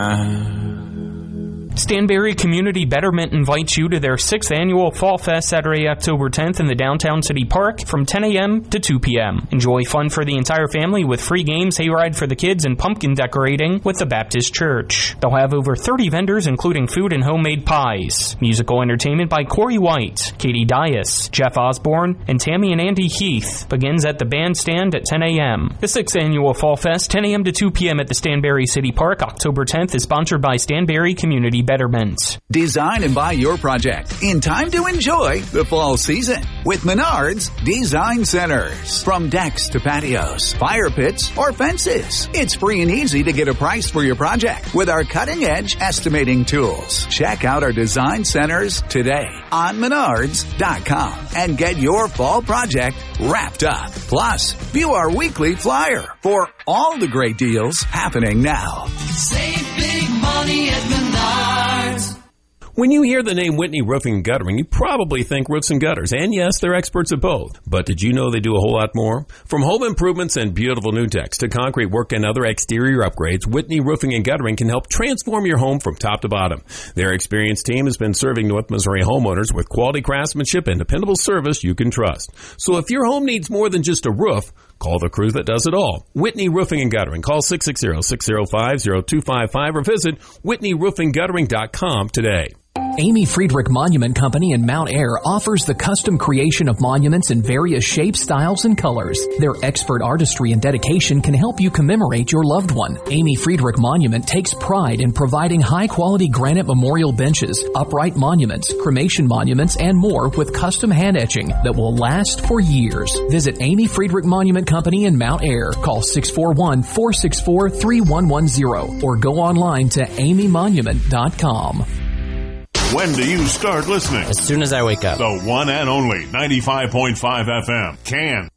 Stanberry Community Betterment invites you to their 6th annual Fall Fest Saturday, October 10th in the Downtown City Park from 10 a.m. to 2 p.m. Enjoy fun for the entire family with free games, hayride for the kids, and pumpkin decorating with the Baptist Church. They'll have over 30 vendors including food and homemade pies. Musical entertainment by Corey White, Katie Dias, Jeff Osborne, and Tammy and Andy Heath begins at the bandstand at 10 a.m. The 6th annual Fall Fest, 10 a.m. to 2 p.m. at the Stanberry City Park, October 10th, is sponsored by Stanberry Community Betterment. Design and buy your project in time to enjoy the fall season with Menards Design Centers. From decks to patios, fire pits, or fences, it's free and easy to get a price for your project with our cutting-edge estimating tools. Check out our design centers today on Menards.com and get your fall project wrapped up. Plus, view our weekly flyer for all the great deals happening now. Save big money at Menards. When you hear the name Whitney Roofing and Guttering, you probably think roofs and gutters. And yes, they're experts at both. But did you know they do a whole lot more? From home improvements and beautiful new decks to concrete work and other exterior upgrades, Whitney Roofing and Guttering can help transform your home from top to bottom. Their experienced team has been serving North Missouri homeowners with quality craftsmanship and dependable service you can trust. So if your home needs more than just a roof, call the crew that does it all. Whitney Roofing and Guttering. Call 660-605-0255 or visit WhitneyRoofingGuttering.com today. Amy Friedrich Monument Company in Mount Ayr offers the custom creation of monuments in various shapes, styles, and colors. Their expert artistry and dedication can help you commemorate your loved one. Amy Friedrich Monument takes pride in providing high-quality granite memorial benches, upright monuments, cremation monuments, and more with custom hand etching that will last for years. Visit Amy Friedrich Monument Company in Mount Ayr. Call 641-464-3110 or go online to amymonument.com. When do you start listening? As soon as I wake up. The one and only 95.5 FM. Can